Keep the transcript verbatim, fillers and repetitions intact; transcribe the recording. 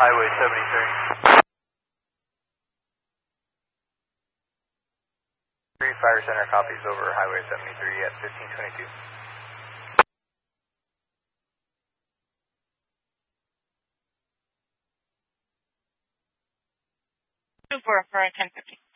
Highway seventy-three. Three Fire Center copies over Highway seventy-three at fifteen twenty-two. two four for ten fifty.